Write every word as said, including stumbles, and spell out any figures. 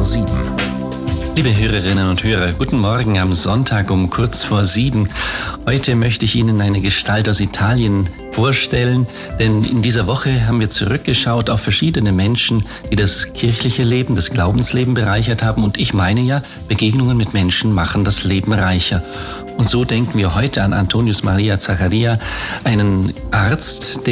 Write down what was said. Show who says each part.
Speaker 1: vor sieben.
Speaker 2: Liebe Hörerinnen und Hörer, guten Morgen am Sonntag um kurz vor sieben. Heute möchte ich Ihnen eine Gestalt aus Italien vorstellen, denn in dieser Woche haben wir zurückgeschaut auf verschiedene Menschen, die das kirchliche Leben, das Glaubensleben bereichert haben. Und ich meine ja, Begegnungen mit Menschen machen das Leben reicher. Und so denken wir heute an Antonius Maria Zaccaria, einen Arzt,